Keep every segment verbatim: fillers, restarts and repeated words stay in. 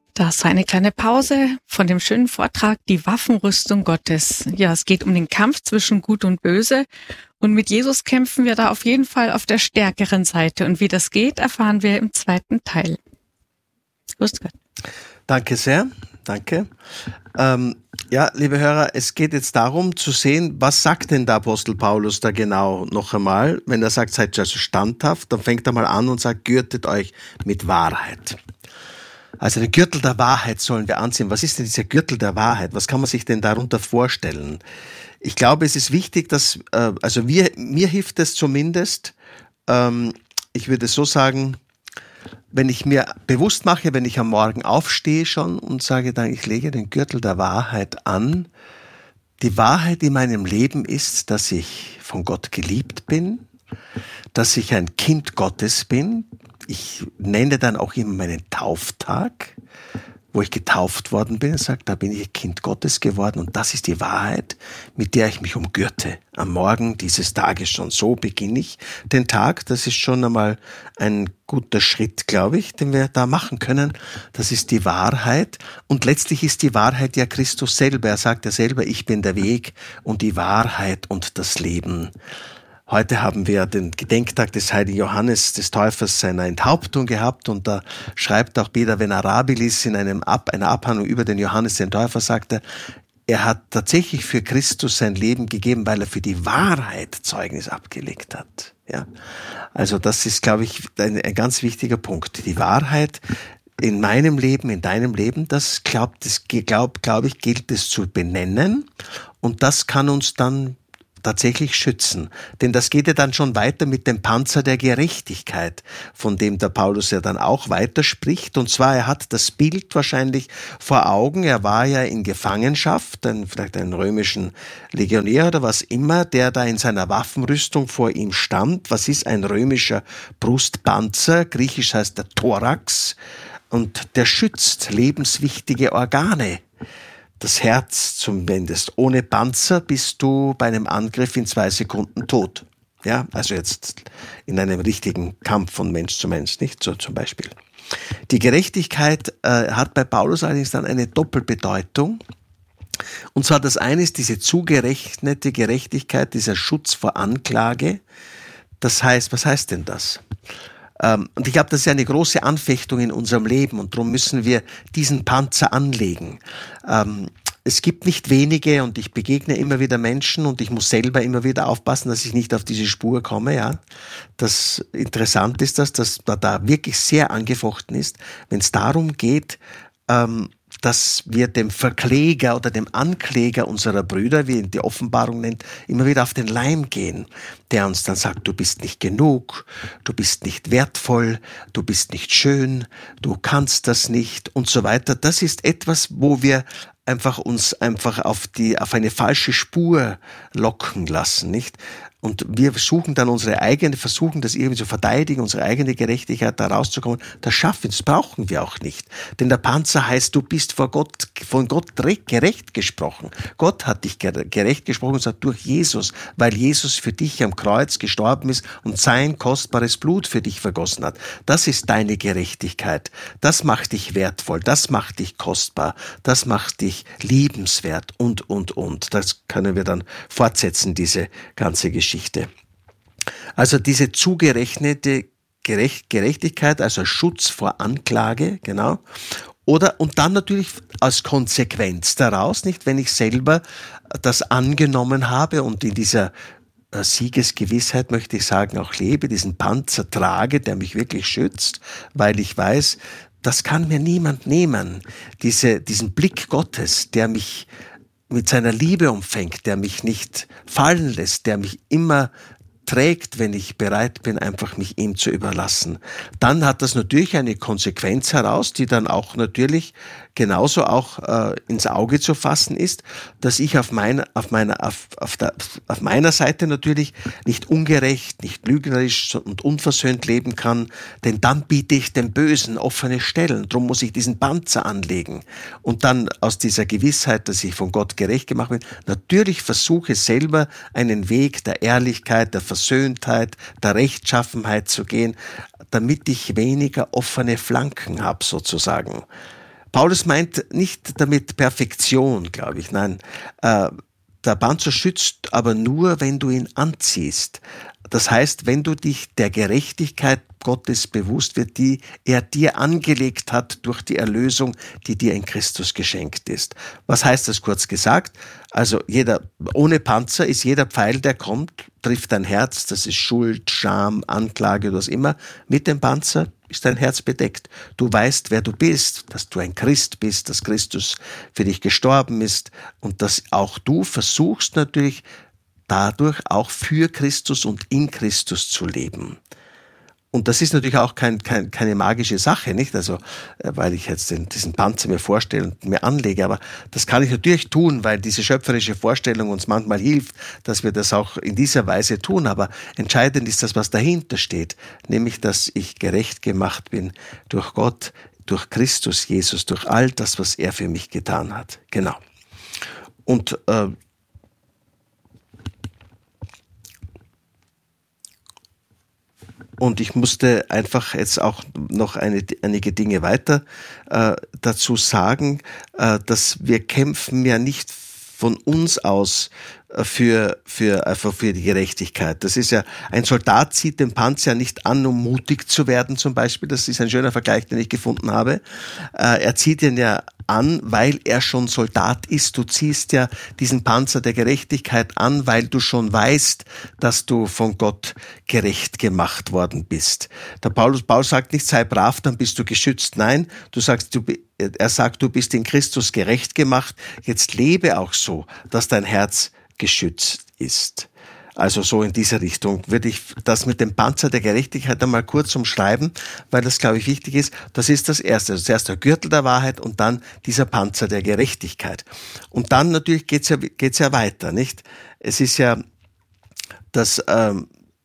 Das war eine kleine Pause von dem schönen Vortrag Die Waffenrüstung Gottes. Ja, es geht um den Kampf zwischen Gut und Böse. Und mit Jesus kämpfen wir da auf jeden Fall auf der stärkeren Seite. Und wie das geht, erfahren wir im zweiten Teil. Grüß Gott. Danke sehr. Danke. Ähm, ja, liebe Hörer, es geht jetzt darum zu sehen, was sagt denn der Apostel Paulus da genau noch einmal? Wenn er sagt, seid also standhaft, dann fängt er mal an und sagt, gürtet euch mit Wahrheit. Also den Gürtel der Wahrheit sollen wir anziehen. Was ist denn dieser Gürtel der Wahrheit? Was kann man sich denn darunter vorstellen? Ich glaube, es ist wichtig, dass, äh, also mir, mir hilft es zumindest, ähm, ich würde so sagen, wenn ich mir bewusst mache, wenn ich am Morgen aufstehe schon und sage dann, ich lege den Gürtel der Wahrheit an. Die Wahrheit in meinem Leben ist, dass ich von Gott geliebt bin, dass ich ein Kind Gottes bin. Ich nenne dann auch immer meinen Tauftag, wo ich getauft worden bin. Ich sage, da bin ich Kind Gottes geworden und das ist die Wahrheit, mit der ich mich umgürte. Am Morgen dieses Tages schon. So beginne ich den Tag. Das ist schon einmal ein guter Schritt, glaube ich, den wir da machen können. Das ist die Wahrheit. Und letztlich ist die Wahrheit ja Christus selber. Er sagt ja selber, ich bin der Weg und die Wahrheit und das Leben. Heute haben wir den Gedenktag des heiligen Johannes des Täufers seiner Enthauptung gehabt und da schreibt auch Beda Venerabilis in einem Ab, einer Abhandlung über den Johannes den Täufer, sagt er, er hat tatsächlich für Christus sein Leben gegeben, weil er für die Wahrheit Zeugnis abgelegt hat. Ja, also das ist, glaube ich, ein, ein ganz wichtiger Punkt. Die Wahrheit in meinem Leben, in deinem Leben, das glaubt, das glaub, glaube ich, gilt es zu benennen und das kann uns dann tatsächlich schützen. Denn das geht ja dann schon weiter mit dem Panzer der Gerechtigkeit, von dem der Paulus ja dann auch weiterspricht. Und zwar, er hat das Bild wahrscheinlich vor Augen. Er war ja in Gefangenschaft, ein, vielleicht einen römischen Legionär oder was immer, der da in seiner Waffenrüstung vor ihm stand. Was ist ein römischer Brustpanzer? Griechisch heißt der Thorax. Und der schützt lebenswichtige Organe. Das Herz zumindest. Ohne Panzer bist du bei einem Angriff in zwei Sekunden tot. Ja, also jetzt in einem richtigen Kampf von Mensch zu Mensch, nicht so zum Beispiel. Die Gerechtigkeit äh, hat bei Paulus allerdings dann eine Doppelbedeutung. Und zwar das eine ist diese zugerechnete Gerechtigkeit, dieser Schutz vor Anklage. Das heißt, was heißt denn das? Und ich glaube, das ist eine große Anfechtung in unserem Leben und darum müssen wir diesen Panzer anlegen. Es gibt nicht wenige und ich begegne immer wieder Menschen und ich muss selber immer wieder aufpassen, dass ich nicht auf diese Spur komme. Ja, das interessant ist, dass das da wirklich sehr angefochten ist, wenn es darum geht, dass wir dem Verkläger oder dem Ankläger unserer Brüder, wie ihn die Offenbarung nennt, immer wieder auf den Leim gehen, der uns dann sagt, du bist nicht genug, du bist nicht wertvoll, du bist nicht schön, du kannst das nicht und so weiter. Das ist etwas, wo wir einfach uns einfach auf die, auf eine falsche Spur locken lassen, nicht? Und wir suchen dann unsere eigene, versuchen das irgendwie zu verteidigen, unsere eigene Gerechtigkeit da rauszukommen. Das schaffen wir, das brauchen wir auch nicht. Denn der Panzer heißt, du bist vor Gott, von Gott gerecht gesprochen. Gott hat dich gerecht gesprochen und sagt, durch Jesus, weil Jesus für dich am Kreuz gestorben ist und sein kostbares Blut für dich vergossen hat. Das ist deine Gerechtigkeit. Das macht dich wertvoll, das macht dich kostbar, das macht dich liebenswert und, und, und. Das können wir dann fortsetzen, diese ganze Geschichte. Also diese zugerechnete Gerecht, Gerechtigkeit, also Schutz vor Anklage, genau. Oder, und dann natürlich als Konsequenz daraus, nicht, wenn ich selber das angenommen habe und in dieser Siegesgewissheit, möchte ich sagen, auch lebe, diesen Panzer trage, der mich wirklich schützt, weil ich weiß, das kann mir niemand nehmen. Diese, diesen Blick Gottes, der mich mit seiner Liebe umfängt, der mich nicht fallen lässt, der mich immer trägt, wenn ich bereit bin, einfach mich ihm zu überlassen. Dann hat das natürlich eine Konsequenz heraus, die dann auch natürlich genauso auch äh, ins Auge zu fassen ist, dass ich auf meiner, auf meiner, auf, auf, der, auf meiner Seite natürlich nicht ungerecht, nicht lügnerisch und unversöhnt leben kann, denn dann biete ich dem Bösen offene Stellen. Darum muss ich diesen Panzer anlegen und dann aus dieser Gewissheit, dass ich von Gott gerecht gemacht bin, natürlich versuche selber einen Weg der Ehrlichkeit, der Versöhntheit, der Rechtschaffenheit zu gehen, damit ich weniger offene Flanken habe sozusagen. Paulus meint nicht damit Perfektion, glaube ich. Nein, äh, der Panzer schützt aber nur, wenn du ihn anziehst. Das heißt, wenn du dich der Gerechtigkeit Gottes bewusst wird, die er dir angelegt hat durch die Erlösung, die dir in Christus geschenkt ist. Was heißt das kurz gesagt? Also jeder, ohne Panzer ist jeder Pfeil, der kommt, trifft dein Herz, das ist Schuld, Scham, Anklage, was immer. Mit dem Panzer ist dein Herz bedeckt. Du weißt, wer du bist, dass du ein Christ bist, dass Christus für dich gestorben ist und dass auch du versuchst natürlich dadurch auch für Christus und in Christus zu leben. Und das ist natürlich auch kein, kein, keine magische Sache, nicht? Also, weil ich jetzt den, diesen Panzer mir vorstelle und mir anlege, aber das kann ich natürlich tun, weil diese schöpferische Vorstellung uns manchmal hilft, dass wir das auch in dieser Weise tun. Aber entscheidend ist das, was dahinter steht, nämlich, dass ich gerecht gemacht bin durch Gott, durch Christus Jesus, durch all das, was er für mich getan hat. Genau. Und äh, Und ich musste einfach jetzt auch noch eine, einige Dinge weiter äh, dazu sagen, äh, dass wir kämpfen ja nicht von uns aus für, für, einfach für die Gerechtigkeit. Das ist ja, ein Soldat zieht den Panzer nicht an, um mutig zu werden zum Beispiel. Das ist ein schöner Vergleich, den ich gefunden habe. Äh, er zieht ihn ja an, weil er schon Soldat ist. Du ziehst ja diesen Panzer der Gerechtigkeit an, weil du schon weißt, dass du von Gott gerecht gemacht worden bist. Der Paulus, Paulus sagt nicht, sei brav, dann bist du geschützt. Nein, du sagst, du, er sagt, du bist in Christus gerecht gemacht. Jetzt lebe auch so, dass dein Herz geschützt ist. Also so in dieser Richtung würde ich das mit dem Panzer der Gerechtigkeit einmal kurz umschreiben, weil das, glaube ich, wichtig ist. Das ist das Erste. Also zuerst der Gürtel der Wahrheit und dann dieser Panzer der Gerechtigkeit. Und dann natürlich geht's ja, geht's ja weiter, nicht? Es ist ja das ähm,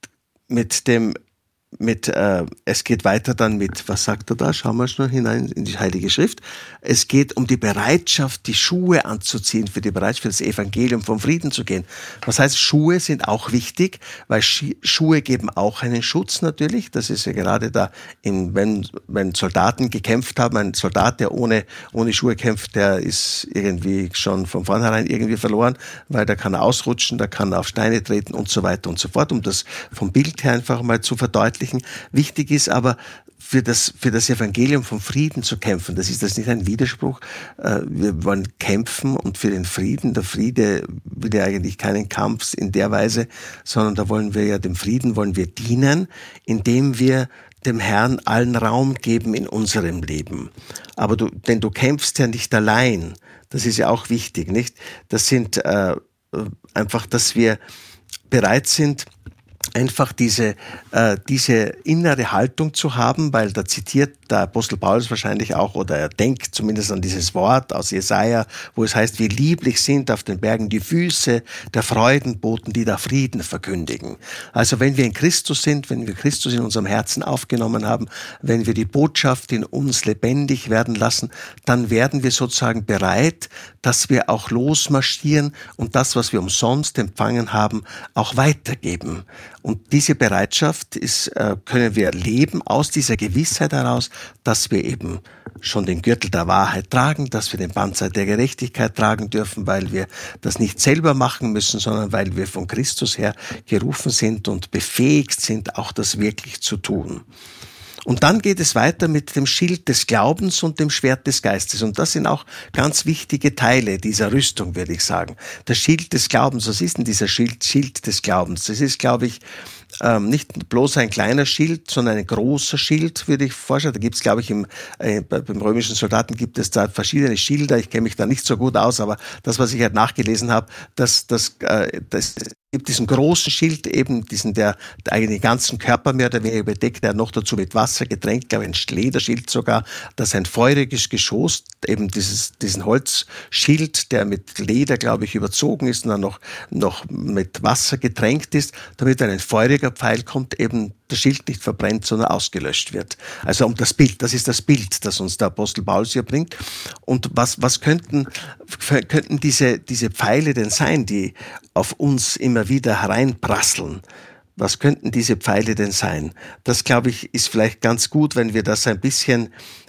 mit dem Mit, äh, es geht weiter dann mit, was sagt er da? Schauen wir schon hinein in die Heilige Schrift. Es geht um die Bereitschaft, die Schuhe anzuziehen, für die Bereitschaft, für das Evangelium vom Frieden zu gehen. Was heißt, Schuhe sind auch wichtig, weil Schuhe geben auch einen Schutz natürlich. Das ist ja gerade da, in, wenn, wenn Soldaten gekämpft haben, ein Soldat, der ohne, ohne Schuhe kämpft, der ist irgendwie schon von vornherein irgendwie verloren, weil da kann er ausrutschen, da kann er auf Steine treten und so weiter und so fort, um das vom Bild her einfach mal zu verdeutlichen. Wichtig ist aber, für das, für das Evangelium vom Frieden zu kämpfen. Das ist das nicht ein Widerspruch. Wir wollen kämpfen und für den Frieden. Der Friede will ja eigentlich keinen Kampf in der Weise, sondern da wollen wir ja dem Frieden, wollen wir dienen, indem wir dem Herrn allen Raum geben in unserem Leben. Aber du, denn du kämpfst ja nicht allein. Das ist ja auch wichtig, nicht? Das sind äh, einfach, dass wir bereit sind, einfach diese, äh, diese innere Haltung zu haben, weil da zitiert der Apostel Paulus wahrscheinlich auch, oder er denkt zumindest an dieses Wort aus Jesaja, wo es heißt, wie lieblich sind auf den Bergen die Füße der Freudenboten, die da Frieden verkündigen. Also wenn wir in Christus sind, wenn wir Christus in unserem Herzen aufgenommen haben, wenn wir die Botschaft in uns lebendig werden lassen, dann werden wir sozusagen bereit, dass wir auch losmarschieren und das, was wir umsonst empfangen haben, auch weitergeben. Und diese Bereitschaft ist, äh, können wir leben aus dieser Gewissheit heraus, dass wir eben schon den Gürtel der Wahrheit tragen, dass wir den Panzer der Gerechtigkeit tragen dürfen, weil wir das nicht selber machen müssen, sondern weil wir von Christus her gerufen sind und befähigt sind, auch das wirklich zu tun. Und dann geht es weiter mit dem Schild des Glaubens und dem Schwert des Geistes. Und das sind auch ganz wichtige Teile dieser Rüstung, würde ich sagen. Der Schild des Glaubens, was ist denn dieser Schild, Schild des Glaubens? Das ist, glaube ich, ähm, nicht bloß ein kleiner Schild, sondern ein großer Schild, würde ich vorstellen. Da gibt es, glaube ich, im, äh, beim römischen Soldaten gibt es da verschiedene Schilder. Ich kenne mich da nicht so gut aus, aber das, was ich halt nachgelesen habe, das, das, äh, das gibt diesen großen Schild eben, diesen, der, der eigentlich den ganzen Körper mehr oder weniger bedeckt, der noch dazu mit Wasser getränkt, glaube ich, ein Lederschild sogar, das ein feuriges Geschoss, eben dieses, diesen Holzschild, der mit Leder, glaube ich, überzogen ist und dann noch, noch mit Wasser getränkt ist, damit wenn ein feuriger Pfeil kommt, eben der Schild nicht verbrennt, sondern ausgelöscht wird. Also um das Bild, das ist das Bild, das uns der Apostel Paulus hier bringt. Und was, was könnten, könnten diese, diese Pfeile denn sein, die auf uns immer wieder hereinprasseln? Was könnten diese Pfeile denn sein? Das, glaube ich, ist vielleicht ganz gut, wenn wir das ein bisschen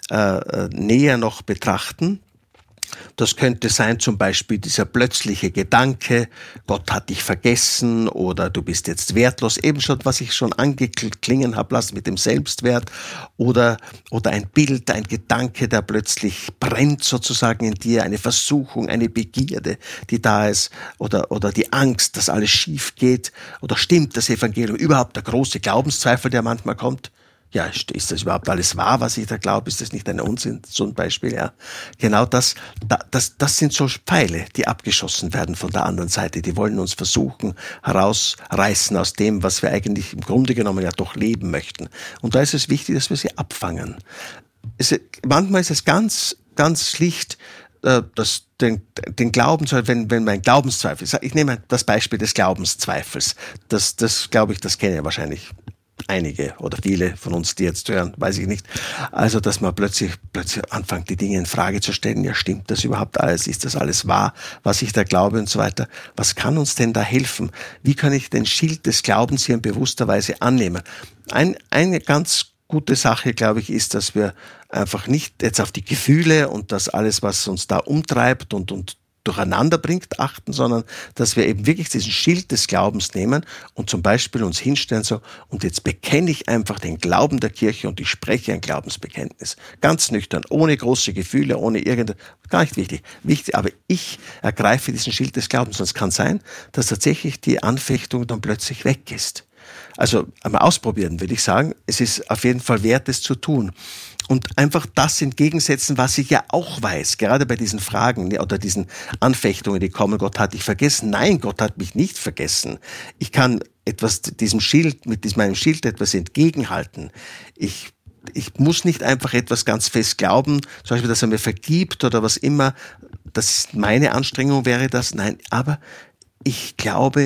äh, näher noch betrachten. Das könnte sein zum Beispiel dieser plötzliche Gedanke, Gott hat dich vergessen oder du bist jetzt wertlos, eben schon, was ich schon angeklingen habe lassen mit dem Selbstwert oder, oder ein Bild, ein Gedanke, der plötzlich brennt sozusagen in dir, eine Versuchung, eine Begierde, die da ist oder, oder die Angst, dass alles schief geht oder stimmt das Evangelium, überhaupt der große Glaubenszweifel, der manchmal kommt. Ja, ist das überhaupt alles wahr, was ich da glaube? Ist das nicht ein Unsinn? So ein Beispiel, ja. Genau das, das, das sind so Pfeile, die abgeschossen werden von der anderen Seite. Die wollen uns versuchen, herausreißen aus dem, was wir eigentlich im Grunde genommen ja doch leben möchten. Und da ist es wichtig, dass wir sie abfangen. Es, manchmal ist es ganz, ganz schlicht, äh, das, den, den Glaubenszweifel, wenn, wenn mein Glaubenszweifel, ich nehme das Beispiel des Glaubenszweifels. Das, das glaube ich, das kennen ja wahrscheinlich einige oder viele von uns, die jetzt hören, weiß ich nicht. Also, dass man plötzlich, plötzlich anfängt, die Dinge in Frage zu stellen. Ja, stimmt das überhaupt alles? Ist das alles wahr, was ich da glaube und so weiter? Was kann uns denn da helfen? Wie kann ich den Schild des Glaubens hier in bewusster Weise annehmen? Ein, eine ganz gute Sache, glaube ich, ist, dass wir einfach nicht jetzt auf die Gefühle und das alles, was uns da umtreibt und, und durcheinander bringt, achten, sondern dass wir eben wirklich diesen Schild des Glaubens nehmen und zum Beispiel uns hinstellen so, und jetzt bekenne ich einfach den Glauben der Kirche und ich spreche ein Glaubensbekenntnis. Ganz nüchtern, ohne große Gefühle, ohne irgendein, gar nicht wichtig. Wichtig, aber ich ergreife diesen Schild des Glaubens. Und es kann sein, dass tatsächlich die Anfechtung dann plötzlich weg ist. Also einmal ausprobieren, würde ich sagen. Es ist auf jeden Fall wert, es zu tun. Und einfach das entgegensetzen, was ich ja auch weiß, gerade bei diesen Fragen oder diesen Anfechtungen, die kommen, Gott hat dich vergessen. Nein, Gott hat mich nicht vergessen. Ich kann etwas diesem Schild, mit diesem meinem Schild etwas entgegenhalten. Ich, ich muss nicht einfach etwas ganz fest glauben, zum Beispiel, dass er mir vergibt oder was immer. Das ist meine Anstrengung wäre das. Nein, aber ich glaube,